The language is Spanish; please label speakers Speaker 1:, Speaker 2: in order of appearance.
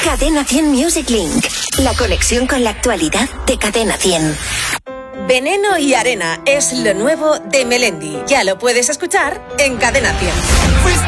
Speaker 1: Cadena 100 Music Link. La conexión con la actualidad de Cadena 100.
Speaker 2: Veneno y arena es lo nuevo de Melendi. Ya lo puedes escuchar en Cadena 100.